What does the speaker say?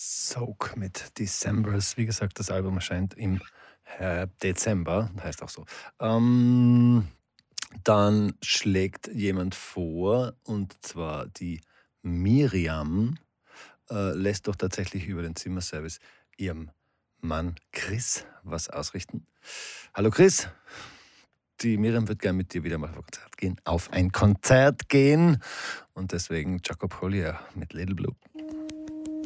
Soak mit Decembers. Wie gesagt, das Album erscheint im Dezember, heißt auch so. Dann schlägt jemand vor, und zwar die Miriam, lässt doch tatsächlich über den Zimmerservice ihrem Mann Chris was ausrichten. Hallo Chris, die Miriam wird gerne mit dir wieder mal auf ein Konzert gehen. Und deswegen Jacob Collier mit Little Blue.